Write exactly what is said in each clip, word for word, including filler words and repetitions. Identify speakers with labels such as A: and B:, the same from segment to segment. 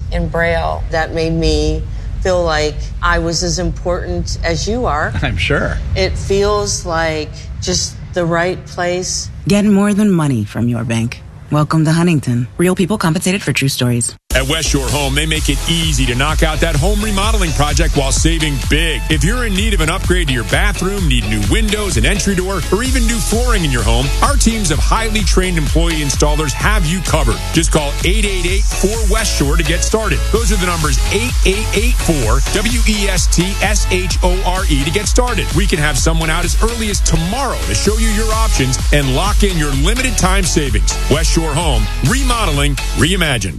A: in Braille that made me feel like I was as important as you are.
B: I'm sure.
A: It feels like just the right place.
C: Get more than money from your bank. Welcome to Huntington. Real people compensated for true stories.
D: At West Shore Home, they make it easy to knock out that home remodeling project while saving big. If you're in need of an upgrade to your bathroom, need new windows, an entry door, or even new flooring in your home, our teams of highly trained employee installers have you covered. Just call eight eight eight four West Shore to get started. Those are the numbers eight eight eight four W E S T S H O R E to get started. We can have someone out as early as tomorrow to show you your options and lock in your limited time savings. West Shore Home, remodeling, reimagined.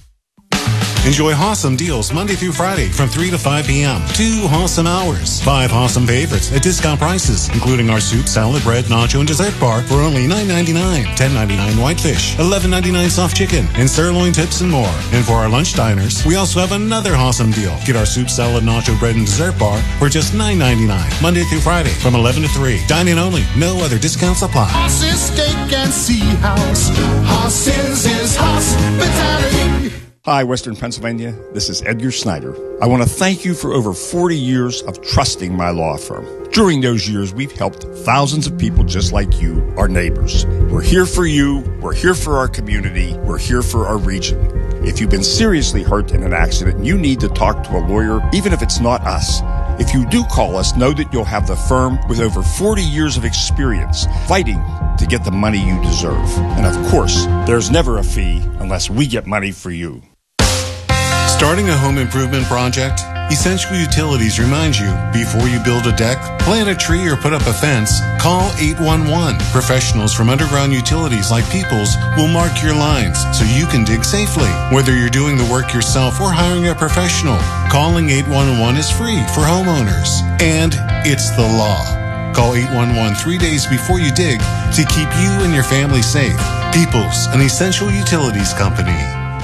E: Enjoy Hawesome deals Monday through Friday from three to five p.m. Two Hawesome hours. Five Hawesome favorites at discount prices, including our soup, salad, bread, nacho, and dessert bar for only nine ninety-nine, ten ninety-nine whitefish, eleven ninety-nine soft chicken, and sirloin tips and more. And for our lunch diners, we also have another Hawesome deal. Get our soup, salad, nacho, bread, and dessert bar for just nine ninety-nine, Monday through Friday from eleven to three. Dine-in only. No other discounts apply.
F: Hawes's Steak and Sea House. Hawson's is hospitality.
G: Hi, Western Pennsylvania. This is Edgar Snyder. I want to thank you for over forty years of trusting my law firm. During those years, we've helped thousands of people just like you, our neighbors. We're here for you. We're here for our community. We're here for our region. If you've been seriously hurt in an accident, you need to talk to a lawyer, even if it's not us. If you do call us, know that you'll have the firm with over forty years of experience fighting to get the money you deserve. And of course, there's never a fee unless we get money for you.
E: Starting a home improvement project? Essential Utilities reminds you, before you build a deck, plant a tree, or put up a fence, call eight one one. Professionals from underground utilities like Peoples will mark your lines so you can dig safely. Whether you're doing the work yourself or hiring a professional, calling eight one one is free for homeowners. And it's the law. Call eight one one three days before you dig to keep you and your family safe. Peoples, an Essential Utilities company.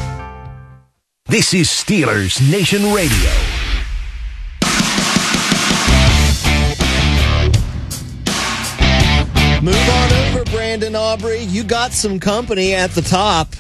H: This is Steelers Nation Radio.
I: Move on over, Brandon Aubrey. You got some company at the top.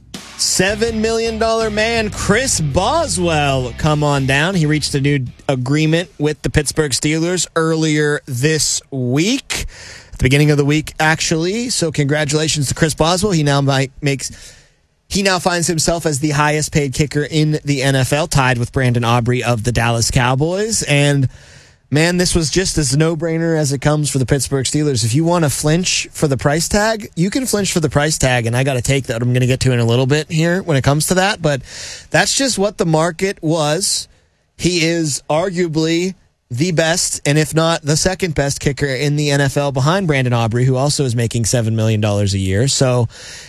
I: seven million dollars man, Chris Boswell, come on down. He reached a new agreement with the Pittsburgh Steelers earlier this week. At the beginning of the week, actually. So congratulations to Chris Boswell. He now might makes... He now finds himself as the highest paid kicker in the N F L, tied with Brandon Aubrey of the Dallas Cowboys. And, man, this was just as no-brainer as it comes for the Pittsburgh Steelers. If you want to flinch for the price tag, you can flinch for the price tag, and I got to take that. I'm going to get to in a little bit here when it comes to that. But that's just what the market was. He is arguably the best, and if not the second best kicker in the N F L behind Brandon Aubrey, who also is making seven million dollars a year. So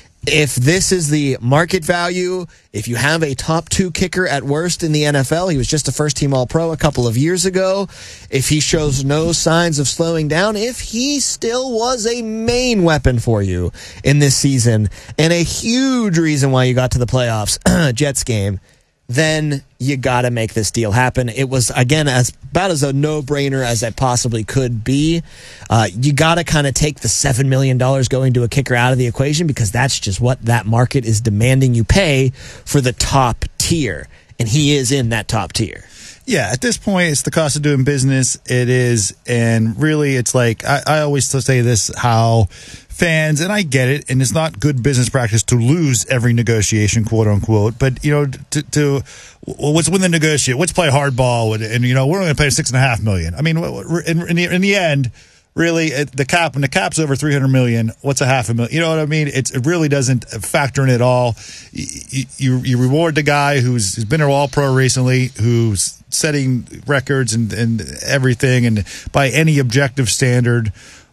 I: if this is the market value, if you have a top two kicker at worst in the N F L, he was just a first-team All-Pro a couple of years ago, if he shows no signs of slowing down, if he still was a main weapon for you in this season, and a huge reason why you got to the playoffs, Jets game, then you got to make this deal happen. It was, again, as about as a no-brainer as it possibly could be. Uh, you got to kind of take the seven million dollars going to a kicker out of the equation, because that's just what that market is demanding you pay for the top tier. And he is in that top tier.
B: Yeah, at this point, it's the cost of doing business. It is, and really, it's like, I, I always say this, how fans, and I get it, and it's not good business practice to lose every negotiation, quote unquote, but, you know, to, to what's win the negotiate, let's play hardball, and, and, you know, we're only going to pay six and a half million. I mean, in, in, the, in the end, really, the cap, when the cap's over three hundred million, what's a half a million? You know what I mean? It's, it really doesn't factor in at all. You, you, you reward the guy who's, who's been an All-Pro recently, who's setting records and, and everything, and by any objective standard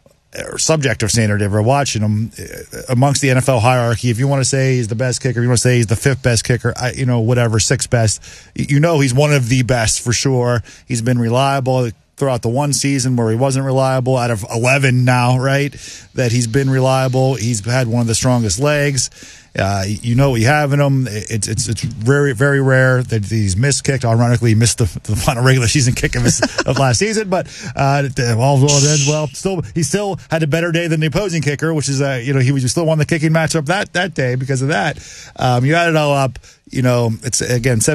B: or subjective standard, if we're watching him amongst the N F L hierarchy, if you want to say he's the best kicker, you want to say he's the fifth best kicker, I, you know, whatever, sixth best, you know, he's one of the best for sure. He's been reliable throughout the one season where he wasn't reliable, out of eleven now, right, that he's been reliable. He's had one of the strongest legs. Uh, you know what you have in him. It's it's it's very very rare that he's missed kicked. Ironically, he missed the, the final regular season kick of, his, of last season, but uh, all well then, well, still he still had a better day than the opposing kicker, which is uh, you know he was still won the kicking matchup that that day because of that. Um, you add it all up, you know, it's again seven.